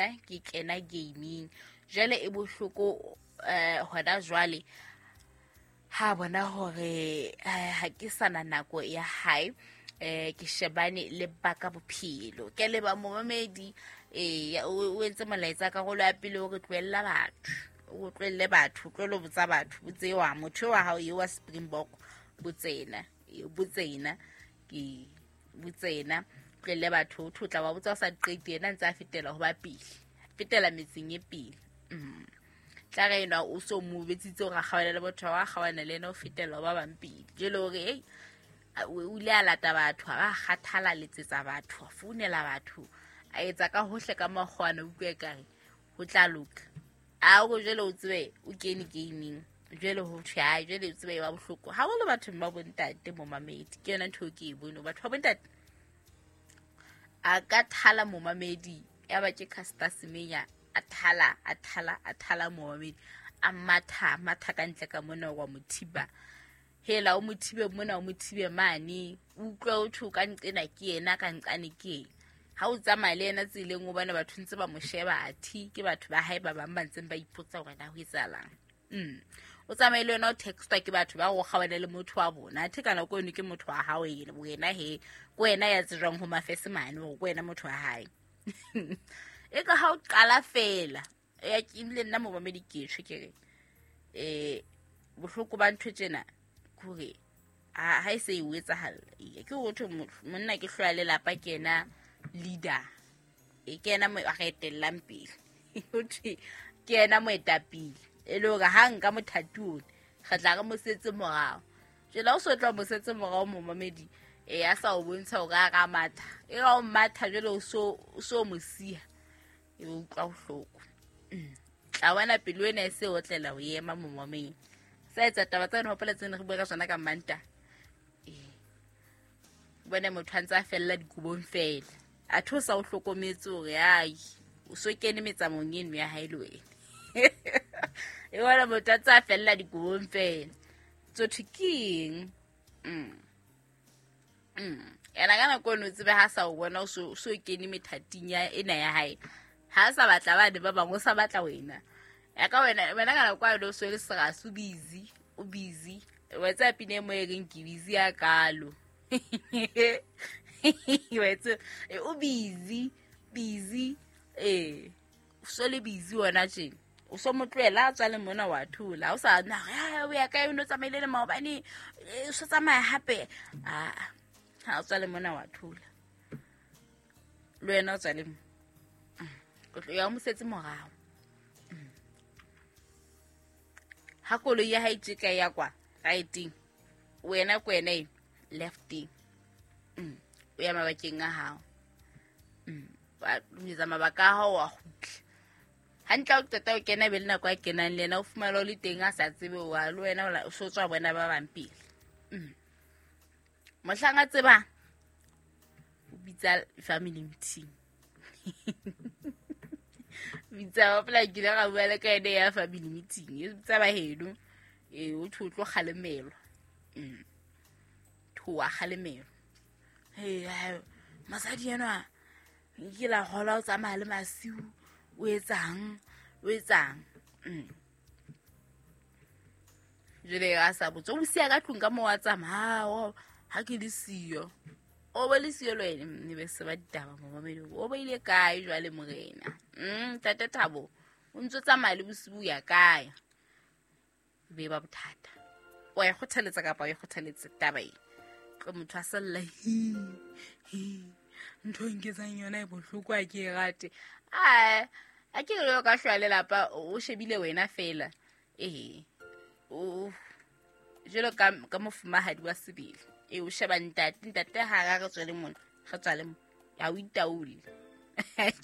nna ke kena gaming jale e bohloko hona jwale ha bona hore ha ke sana nako ya hae ke shebane le baka bophelo ke le ba momamedi o entse molaetsa ka go la pele o re tloella batho o tlwelle batho tlolo botsa batho botsewa motho wa hao yo wa Springbok botsena ke botsena tlwelle batho o thotla wa botsa sa qete ena ntse a fetela ho ba pele fetela metseng e pele tla re ena o so mo betsitse go gawana le botho wa gawana le ena o fetela ho ba bampedi je le hore o ile a lata batho ba kgathala letsetsa batho a founela batho a etsa ka hohle ka magwana o bue kare ho tla loka a go jele o tsebe o kene gaming jele ho tshya jele o tsebe ba bohloko ha go le batho ba bontate mo mamedi ke yona ntho ke e bone batho ba bontate a ka thala mo mamedi ya ba ke Caster Semenya a thala mo mamedi a matha ka ntle ka mona wa mothiba hela o mothibe mona o mothibe mane o utlwa o thu ka nqena ke yena ka nqane ke ha o tsamaya le ena tseleng o bana batho ntse ba mo sheba athi ke batho ba hae ba bang ba ntseng ba ipotsa hore na ho etsalang o tsamaye le yena o textwa ke batho ba go gawana le motho wa bona athi kana ko ene ke motho wa hao ene wena he ko wena ya tsejwang ho mafese mane go wena motho wa hae e ka ha o qala fela ya ke ile nna mo ba mediketshwe ke bohloko ba ntho tsena kore ha e se e wetsahala ke go thwe monna ke hlwa le lapa kena leader e kena mo a retellang pele o thwe ke ena moetapele e le hore ha nka mothatuone ga tla ga mosetse morao jela o so tla mosetse morao mo mamedi a sa o bontsha hore a ga matha e ga o matha jela o so mosia e utlwa bohloko tla wana pelo ena e se otlela o ema mo mamedi sa etsa taba tsa no hopola tsene re bua ka sona ka manta bona motho a ntse a fella dikubong fela a thosa o hlokometse hore ai o so kene metsamong eno ya hae le wena e bona motho a ntse a fella dikubong fela tsotho keng ena kana kono tsebe ha sa o bona o so kene methating ya ena ya hae ha sa batla bane ba bangwe sa batla wena ya ka wena kana kwa lo so le sera su busy wetsa pine mo e reng ke busy ya kalo wetsa o busy so le busy wona tjena o so motlwela tswa le mona wa thula o sa na o ya ka eno tsamaile le maobane o so tsamaya hape ha o tswa le mona wa thula le wena o tswa le ya mo setse morao ha kolo ya hae ka ya kwa righting wena kwena lefting o ya mabakeng a hao ba miza mabaka a hao wa khutla hantla o teta o kena be le nako a kenang le ena o fumala o le teng a sa tsebe wa le wena o so tswa bona ba bampile mohlanga tseba o bitsa family meeting bitsa wa pla ke ga bua le ka ene ya family meeting e bitsa ba hedu o thutlo khalemelwa thuwa khalemelwa masadi yana ke la hola o tsamaya le masiu o etsang jele ga sa botso o sia ka tlung ka mo wa tsamaya ha ke le siyo o ba le siyo le ne be se ba ditaba mo mamedi o ba ile kae jwa le morena tata Thabo o ntse tsamaya le bosibu ya kae be ba bothata o ya khothaletsa ka pa ya khothaletsa taba e ke motho a sella ntho nketsang yona e bohloko a ke rate a ke re ka hlwa le lapa o shebile wena fela o jelo ka mofumahadi wa sebele o sheba ntate ha ga re tswele mona ga tswale ya o itaule